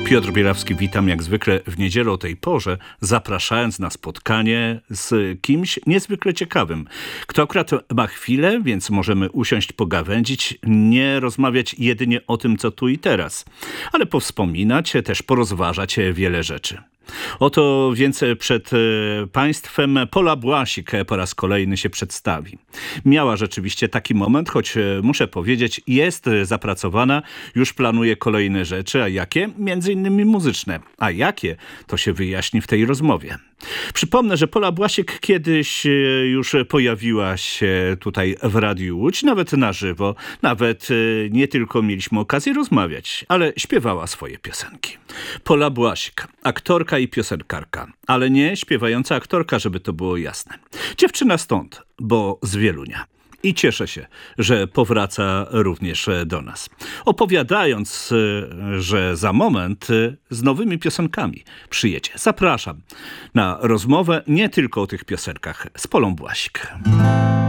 Piotr Bielawski, witam jak zwykle w niedzielę o tej porze, zapraszając na spotkanie z kimś niezwykle ciekawym, kto akurat ma chwilę, więc możemy usiąść, pogawędzić, nie rozmawiać jedynie o tym, co tu i teraz, ale powspominać, też porozważać wiele rzeczy. Oto więc przed państwem Pola Błasik po raz kolejny się przedstawi. Miała rzeczywiście taki moment, choć muszę powiedzieć, jest zapracowana, już planuje kolejne rzeczy, a jakie? Między innymi muzyczne. A jakie? To się wyjaśni w tej rozmowie. Przypomnę, że Pola Błasik kiedyś już pojawiła się tutaj w Radiu Łódź, nawet na żywo, nawet nie tylko mieliśmy okazję rozmawiać, ale śpiewała swoje piosenki. Pola Błasik, aktorka i piosenkarka, ale nie śpiewająca aktorka, żeby to było jasne. Dziewczyna stąd, bo z Wielunia. I cieszę się, że powraca również do nas. Opowiadając, że za moment z nowymi piosenkami przyjedzie. Zapraszam na rozmowę nie tylko o tych piosenkach z Polą Błasik.